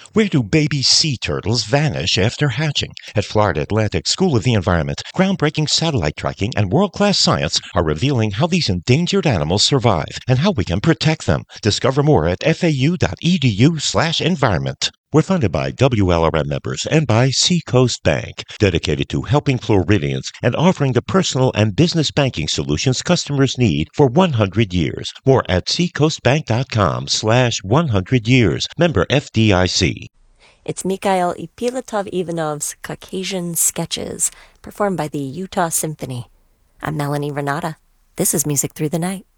Where do baby sea turtles vanish after hatching? At Florida Atlantic School of the Environment, groundbreaking satellite tracking and world-class science are revealing how these endangered animals survive and how we can protect them. Discover more at fau.edu/environment. We're funded by WLRM members and by Seacoast Bank, dedicated to helping Floridians and offering the personal and business banking solutions customers need for 100 years. More at seacoastbank.com/100 years. Member FDIC. It's Mikhail Ipilatov-Ivanov's Caucasian Sketches, performed by the Utah Symphony. I'm Melanie Renata. This is Music Through the Night.